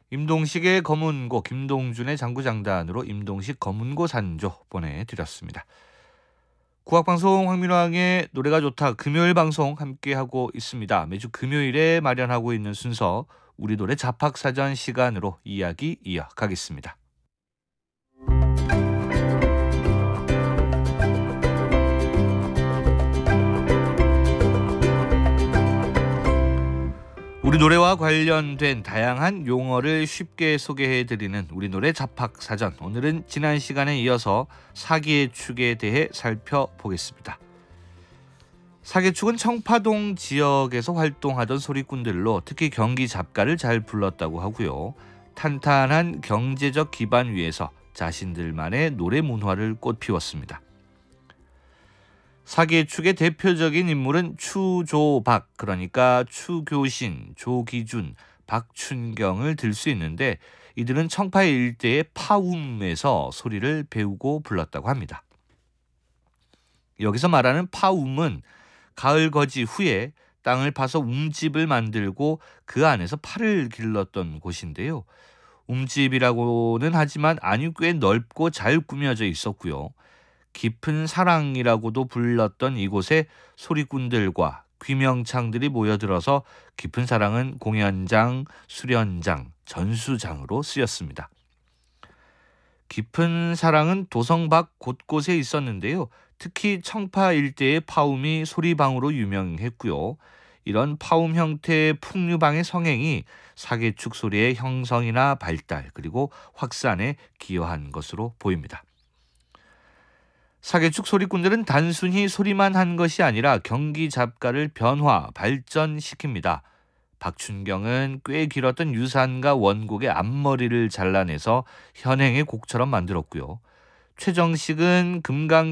임동식의 검은고, 김동준의 장구장단으로 임동식 검은고 산조 보내드렸습니다. 국악방송 황민왕의 노래가 좋다 금요일 방송 함께하고 있습니다. 매주 금요일에 마련하고 있는 순서 우리 노래 잡학사전 시간으로 이야기 이어가겠습니다. 우리 노래와 관련된 다양한 용어를 쉽게 소개해드리는 우리 노래 잡학사전. 오늘은 지난 시간에 이어서 사기의 축에 대해 살펴보겠습니다. 사기축은 청파동 지역에서 활동하던 소리꾼들로 특히 경기 잡가를 잘 불렀다고 하고요. 탄탄한 경제적 기반 위에서 자신들만의 노래 문화를 꽃피웠습니다. 사기축의 대표적인 인물은 추조박, 그러니까 추교신, 조기준, 박춘경을 들 수 있는데 이들은 청파 일대의 파움에서 소리를 배우고 불렀다고 합니다. 여기서 말하는 파움은 가을 거지 후에 땅을 파서 움집을 만들고 그 안에서 팔을 길렀던 곳인데요. 움집이라고는 하지만 안이 꽤 넓고 잘 꾸며져 있었고요. 깊은 사랑이라고도 불렀던 이곳에 소리꾼들과 귀명창들이 모여들어서 깊은 사랑은 공연장, 수련장, 전수장으로 쓰였습니다. 깊은 사랑은 도성 밖 곳곳에 있었는데요. 특히 청파 일대의 파움이 소리방으로 유명했고요. 이런 파움 형태의 풍류방의 성행이 사계축 소리의 형성이나 발달 그리고 확산에 기여한 것으로 보입니다. 사계축 소리꾼들은 단순히 소리만 한 것이 아니라 경기 잡가를 변화, 발전시킵니다. 박춘경은 꽤 길었던 유산과 원곡의 앞머리를 잘라내서 현행의 곡처럼 만들었고요. 최정식은 금강